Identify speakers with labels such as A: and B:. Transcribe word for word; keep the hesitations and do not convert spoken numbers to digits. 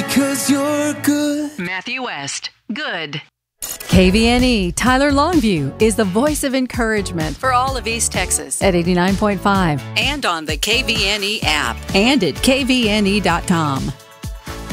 A: 'cause you're good.
B: Matthew West, good.
C: K V N E Tyler Longview is the voice of encouragement for all of East Texas at eighty-nine point five
B: And on the K V N E app.
C: and at K V N E dot com.